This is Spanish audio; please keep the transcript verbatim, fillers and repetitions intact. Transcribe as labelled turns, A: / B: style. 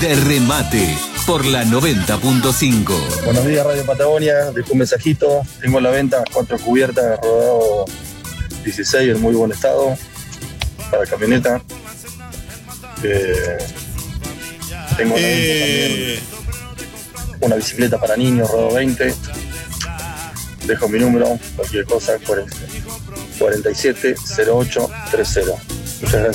A: de remate por la noventa punto cinco.
B: Buenos días, Radio Patagonia. Dejo un mensajito. Tengo a la venta cuatro cubiertas rodado dieciséis en muy buen estado para camioneta. Eh, tengo a la venta
C: Eh,
B: también una bicicleta para niños rodado veinte. Dejo mi número, cualquier cosa, cuarenta y siete cero ocho treinta. Muchas gracias.